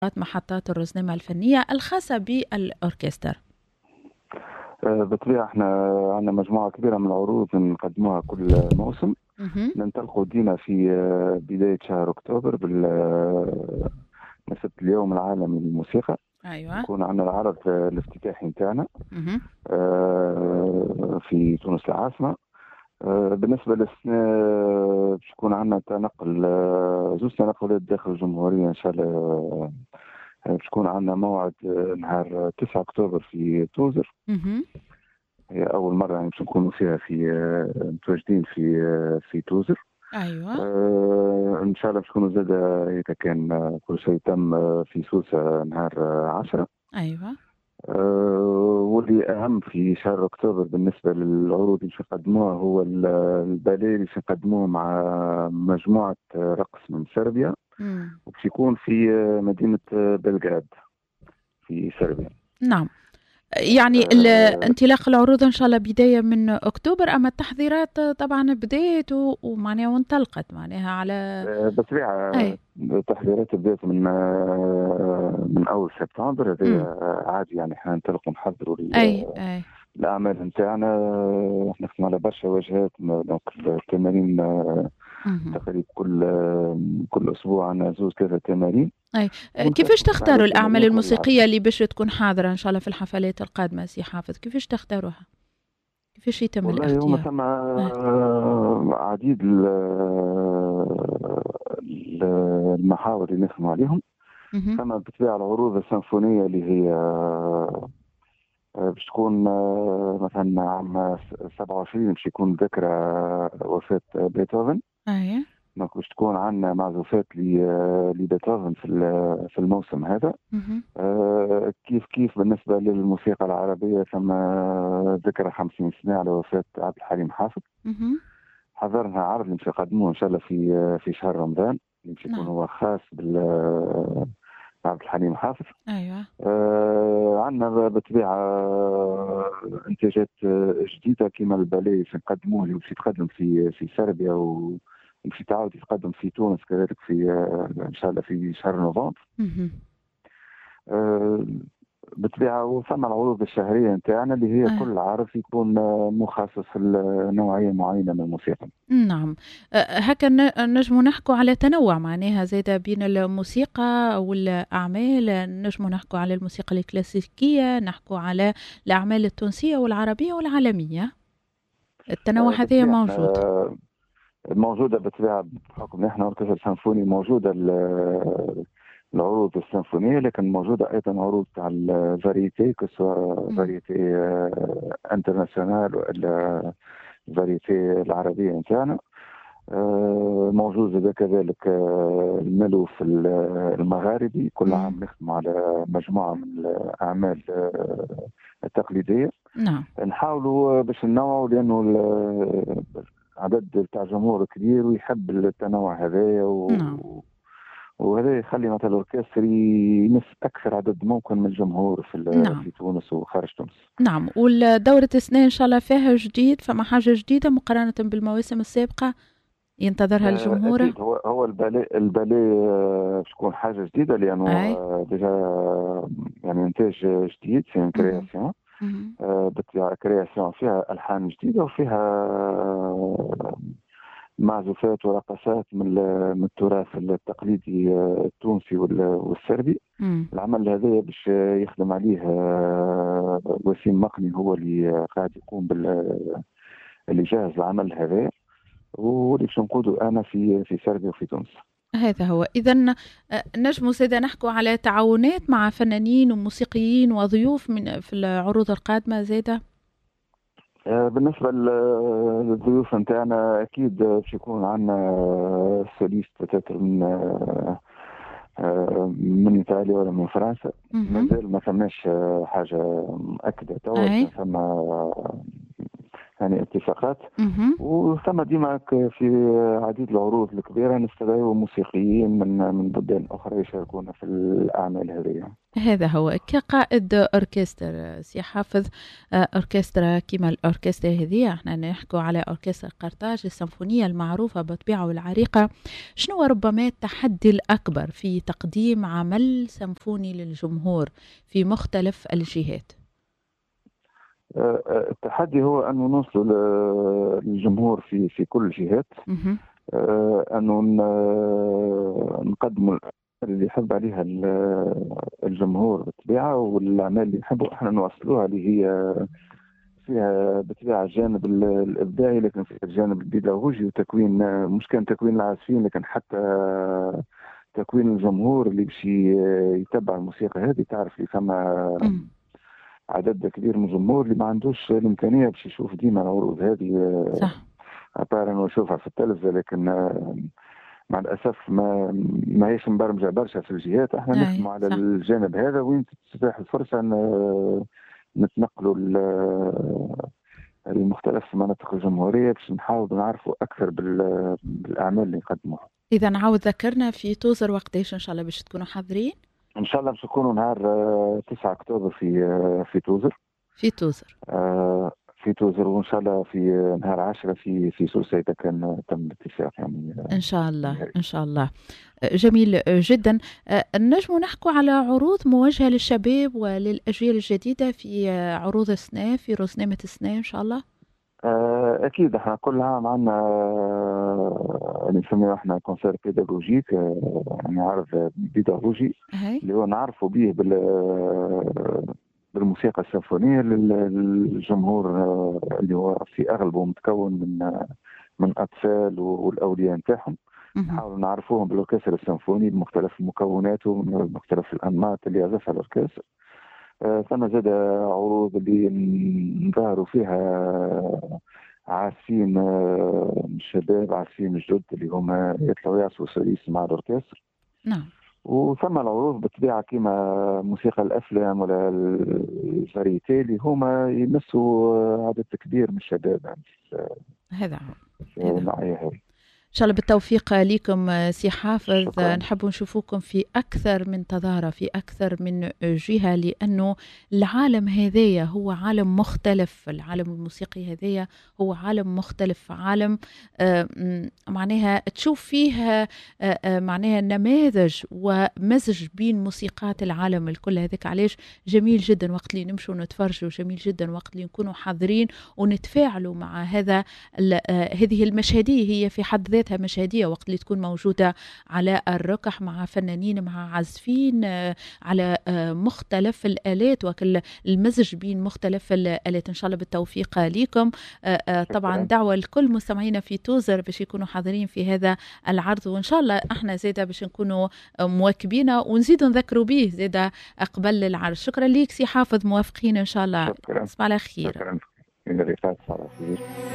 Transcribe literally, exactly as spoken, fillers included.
محطات الرزنامة الفنية الخاصة بالأوركسترا. بالطبيعة احنا عندنا مجموعة كبيرة من العروض نقدموها كل موسم. ننطلقوا دينا في بداية شهر أكتوبر بمناسبة اليوم العالمي للموسيقى. أيوة. يكون عندنا العرض الافتتاحي نتاعنا في تونس العاصمة. بالنسبة للسنة باش يكون عندنا تنقل زوج تنقلات داخل الجمهورية إن شاء الله. باش يكون عندنا موعد نهار تسعة أكتوبر في توزر. هي أول مرة يعني باش نكونوا فيها في متواجدين في في توزر. أيوة. آه إن شاء الله باش نكونوا زاد إذا كان كل شيء تم في سوسة نهار عشرة. أيوة. آه واللي أهم في شهر أكتوبر بالنسبة للعروض اللي نقدموها هو الباليه اللي نقدموه مع مجموعة رقص من صربيا، وباش يكون في مدينة بلغراد في صربيا. نعم، يعني آه انطلاق العروض ان شاء الله بدايه من اكتوبر، اما التحضيرات طبعا بدات ومعناها وانطلقت معناها على بالطبيعه. التحضيرات بدات من من اول سبتمبر. هذا عادي يعني احنا ننطلقوا نحضروا اي اي الاعمال نتاعنا. احنا نخدموا على برشا واجهات، دونك التمارين تقريبا كل كل اسبوع عندنا زوج ثلاثه تمارين. اي كيفاش تختاروا الاعمال الموسيقيه اللي باش تكون حاضره ان شاء الله في الحفلات القادمه سي حافظ؟ كيفاش تختاروها؟ كيفاش يتم والله الاختيار؟ والله ثم عديد المحاور اللي نخدموا عليهم. ثم بالطبيعه العروض السيمفونيه اللي هي باش تكون مثلا عام سبعة وعشرين باش يكون ذكرى وفاه بيتهوفن. اييه. دونك باش تكون عندنا معزوفات لبيتهوفن في في الموسم هذا. آه كيف كيف بالنسبه للموسيقى العربيه ثم ذكرى خمسين سنه على وفاه عبد الحليم حافظ. حضرنا عرض اللي باش نقدموه ان شاء الله في في شهر رمضان، اللي باش يكون هو خاص بال عبد الحليم حافظ. ايوه. آه عندنا بالطبيعه انتاجات جديده كما الباليه باش نقدموه اللي باش يتقدم في في صربيا و باش يتعاود يتقدم في تونس كذلك في ان شاء الله في شهر نوفمبر. أه بالطبيعه وثم العروض الشهريه نتاعنا اللي هي أه. كل عرض يكون مخصص لنوعيه معينه من الموسيقى. نعم. أه هكا نجموا نحكوا على تنوع معناها زاده بين الموسيقى والاعمال. نجموا نحكوا على الموسيقى الكلاسيكيه، نحكوا على الاعمال التونسيه والعربيه والعالميه. التنوع أه هذا موجود. موجوده بالطبيعه بحكم احنا اوركسترا سيمفوني موجوده العروض السيمفونيه، لكن موجوده ايضا عروض تاع الفاريتي كسوا فاريتي انترناسيونال ولا الفاريتي العربيه نتاعنا. موجود كذلك الملوف المغاربي. كل عام نخدم على مجموعه من الاعمال التقليديه. نعم. نحاولوا باش ننوعوا لانه عدد تاع جمهور كبير ويحب التنوع هذايا و... نعم. وهذا يخلي مثلا الاوركسترا ينس اكثر عدد ممكن من الجمهور في نعم. في تونس وخارج تونس. نعم. والدورة السنة ان شاء الله فيها جديد، فما حاجة جديدة مقارنة بالمواسم السابقة ينتظرها الجمهور؟ اكيد. هو هو الباليه الباليه باش تكون حاجة جديدة لانه ديجا يعني انتاج جديد في كرياسيون. بالطبيعة كرياسيون فيها الحان جديدة وفيها معزوفات ورقصات من من التراث التقليدي التونسي والسربي. مم. العمل هذا باش يخدم عليه وسيم مقني، هو اللي قاعد يقوم بال اللي جاهز العمل هذا واللي باش نقوده انا في في سربيا وفي تونس. هذا هو. اذا نجموا سيدا نحكوا على تعاونات مع فنانين وموسيقيين وضيوف من في العروض القادمه زاده. بالنسبه للضيوف نتاعنا اكيد باش يكون عندنا سوليست تتر من من ايطاليا ولا من فرنسا. مازال ما ثماش حاجه مؤكده توا. ثم يعني اتفاقات. مهم. وثم ديما في عديد العروض الكبيرة نستدعي موسيقيين من من بلدان أخرى يشاركونا في الأعمال هذه. هذا هو كقائد أوركسترا سي حافظ، أوركسترا كيما الأوركسترا هذه احنا نحكوا على أوركسترا قرطاج السيمفونية المعروفة بطبيعة والعريقة. شنو ربما التحدي الأكبر في تقديم عمل سيمفوني للجمهور في مختلف الجهات؟ التحدي هو أن نوصل للجمهور في في كل الجهات، أنه نقدم اللي يحب عليها الجمهور بالطبيعة، والأعمال اللي نحبوا احنا نوصلوها اللي هي فيها بالطبيعة الجانب الإبداعي، لكن فيها الجانب البيداغوجي وتكوين، مش كان تكوين العازفين لكن حتى تكوين الجمهور اللي باش يتبع الموسيقى هذه. تعرف لي فما عدد كبير من الجمهور اللي ما عندوش الإمكانية باش يشوف ديما العروض هذه، صح، أبار أنه يشوفها في التلفزة، لكن مع الأسف ما ما هيش مبرمجة برشا في الجهات. احنا نخدموا على صح. الجانب هذا وين تتاح الفرصة أن نتنقلوا المختلف المناطق الجمهورية باش نحاول نعرفوا أكثر بالأعمال اللي نقدموها. إذا نعاود ذكرنا في توزر وقتاش إن شاء الله باش تكونوا حاضرين؟ إن شاء الله باش نكونوا نهار تسعة أكتوبر في في توزر. في توزر. آه في توزر، وإن شاء الله في نهار عشرة في في سوسيتا كان تم الاتفاق يعني. إن شاء الله إن شاء الله. جميل جدا. نجم نحكوا على عروض موجهة للشباب وللأجيال الجديدة في عروض السنة، في روزنامة السنة إن شاء الله. أكيد احنا كل عام عندنا اللي نسميه احنا كونسير بيداغوجيك، يعني عرض بيداغوجي اللي هو نعرفوا به بال بالموسيقى السيمفونية للجمهور اللي هو في أغلبه متكون من من أطفال والأولياء نتاعهم. نحاول نعرفوهم بالأوركسترا السيمفوني بمختلف مكوناته من مختلف الأنماط اللي يعزفها الأوركسترا. ثم زاد عروض اللي نظهروا فيها عازفين شباب، عازفين جدد اللي هما يطلعوا يعزفوا سوليست مع الأوركسترا. نعم. وثم العروض بالطبيعة كما موسيقى الأفلام ولا الفاريتي اللي هما يمسوا عدد كبير من الشباب يعني. هذا هو النوعية هذه. إن شاء الله بالتوفيق لكم سي حافظ. نحب نشوفوكم في أكثر من تظاهرة، في أكثر من جهة، لأنه العالم هذايا هو عالم مختلف. العالم الموسيقي هذايا هو عالم مختلف، عالم معناها تشوف فيه معناها نماذج ومزج بين موسيقات العالم الكل. هذاك علاش جميل جدا وقت اللي نمشوا نتفرجوا، جميل جدا وقت اللي نكونوا حاضرين ونتفاعلوا مع هذا هذه المشهدية. هي في حد ذاتها مشهدية وقت اللي تكون موجودة على الركح مع فنانين مع عازفين على مختلف الآلات وكل المزج بين مختلف الآلات. إن شاء الله بالتوفيق لكم. طبعا دعوة لكل مستمعينا في توزر باش يكونوا حاضرين في هذا العرض، وإن شاء الله احنا زيدا باش نكونوا مواكبين ونزيدوا نذكروا به زيدا قبل العرض. شكرا ليك سي حافظ، موافقين إن شاء الله. تصبح على خير. شكرا.